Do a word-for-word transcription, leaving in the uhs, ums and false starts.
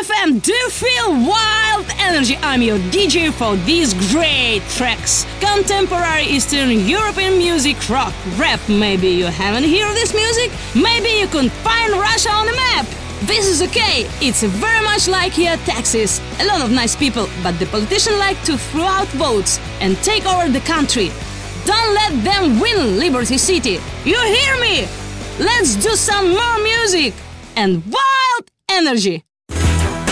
F M. Do you feel wild energy? I'm your D J for these great tracks. Contemporary Eastern European music, rock, rap. Maybe you haven't heard this music? Maybe you couldn't find Russia on the map. This is okay. It's very much like here Texas. A lot of nice people, but the politicians like to throw out votes and take over the country. Don't let them win Liberty City. You hear me? Let's do some more music and wild energy.